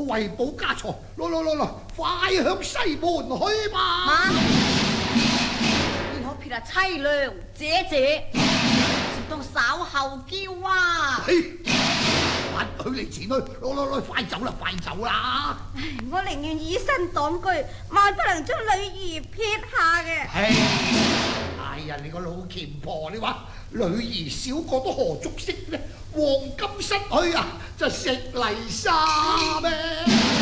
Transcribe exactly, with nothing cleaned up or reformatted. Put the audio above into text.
為保家財，來來來來，快向西門去吧！ 媽，便可撇下凄娘姐姐，只當稍後叫啊！ 嘿，不許你前去，來來來，快走啦，快走啦！ 我寧願以身擋車，萬不能將女兒撇下嘅。 唉，哎呀，你個老虔婆，你話女兒小個都何足惜呢？黃金失去啊，就食泥沙咩？